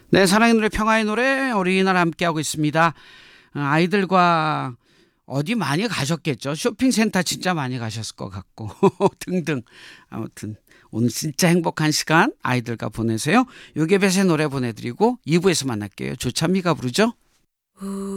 네, 사랑의 노래, 평화의 노래, 어린이날 함께하고 있습니다. 아이들과 어디 많이 가셨겠죠. 쇼핑센터 진짜 많이 가셨을 것 같고 등등. 아무튼 오늘 진짜 행복한 시간 아이들과 보내세요. 요괴벳의 노래 보내드리고 2부에서 만날게요. 조찬미가 부르죠.